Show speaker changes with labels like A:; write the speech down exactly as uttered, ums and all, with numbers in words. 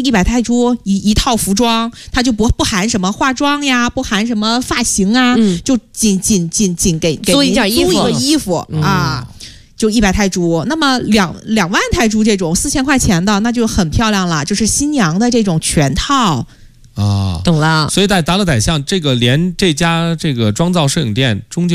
A: 一百泰铢一一套服装，它就不不含什么化妆呀，不含什么发型啊，嗯、就仅仅仅仅给给
B: 租一件衣服，
A: 租一个衣服、嗯、啊。就一百泰铢，那么两两万泰铢这种四千块钱的，那就很漂亮了，就是新娘的这种全套
C: 啊，
B: 懂了。
C: 所以在达勒傣巷这个连这家这个妆造摄影店终究